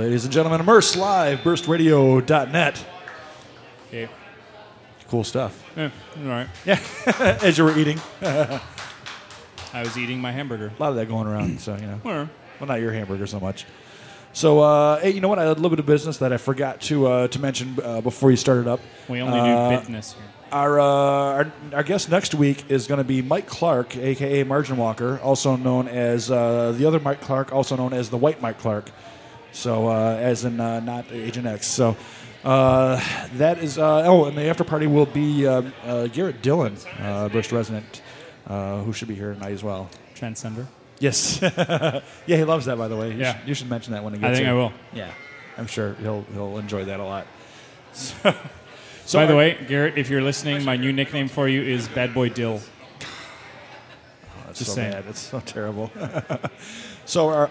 Ladies and gentlemen, Immerse Live, burstradio.net. Okay. Cool stuff. Yeah, all right. Yeah, as you were eating. I was eating my hamburger. A lot of that going around, so, you know. Well, Not your hamburger so much. So, hey, you know what? I had a little bit of business that I forgot to mention before you started up. we only do business here. Our guest next week is going to be Mike Clark, a.k.a. Margin Walker, also known as the other Mike Clark, also known as the White Mike Clark. So, as in not Agent X. So, that is... and the after party will be Garrett Dillon, Burst resident, who should be here tonight as well. Transcender. Yes. Yeah, he loves that, by the way. Yeah. You should mention that when he gets I think here. I will. Yeah. I'm sure he'll enjoy that a lot. By the way, Garrett, if you're listening, my new nickname for you is Bad Boy Dill. That's Just so saying. bad. It's so terrible. So